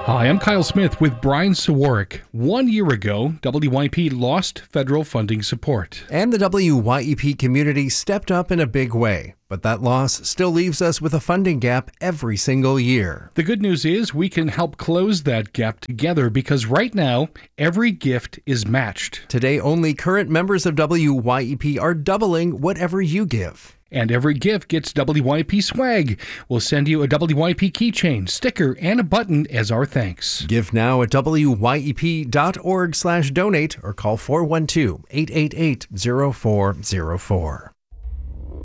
Hi, I'm Kyle Smith with Brian Sawarik. 1 year ago, WYP lost federal funding support. And the WYEP community stepped up in a big way. But that loss still leaves us with a funding gap every single year. The good news is we can help close that gap together because right now, every gift is matched. Today, only current members of WYEP are doubling whatever you give. And every gift gets WYP swag. We'll send you a WYP keychain, sticker, and a button as our thanks. Give now at wyep.org/donate or call 412-888-0404.